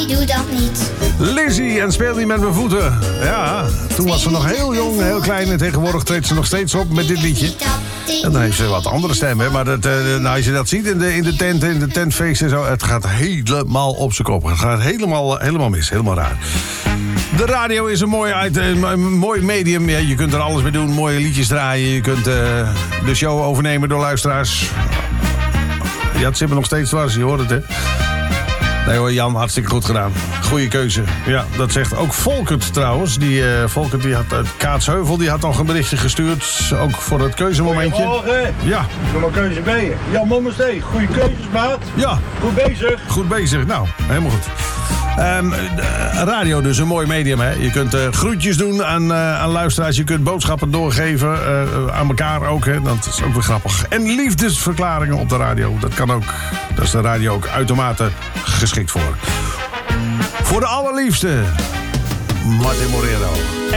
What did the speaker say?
Doe dat niet. Lizzie en Speel niet met mijn voeten. Ja, toen was ze nog heel jong, heel klein. En tegenwoordig treedt ze nog steeds op met dit liedje. En dan heeft ze wat andere stemmen. Maar als je dat ziet in de tent, in de tentfeest en zo... het gaat helemaal op zijn kop. Het gaat helemaal mis, helemaal raar. De radio is een mooi medium. Ja, je kunt er alles mee doen, mooie liedjes draaien. Je kunt de show overnemen door luisteraars. Ja, het zit me nog steeds dwars, je hoort het, hè? Nee hoor, Jan, hartstikke goed gedaan. Goeie keuze. Ja, dat zegt ook Volkert trouwens. Volkert die had uit Kaatsheuvel, die had nog een berichtje gestuurd. Ook voor het keuzemomentje. Goedemorgen. Ja. Doe maar keuze B. Jan Mommestee, goede keuzes, maat. Ja. Goed bezig. Goed bezig. Nou, helemaal goed. Radio dus, een mooi medium, hè. Je kunt groetjes doen aan luisteraars. Je kunt boodschappen doorgeven aan elkaar ook, hè. Dat is ook weer grappig. En liefdesverklaringen op de radio. Dat kan ook. Daar is de radio ook uitermate geschikt voor. Voor de allerliefste, Martin Moreno.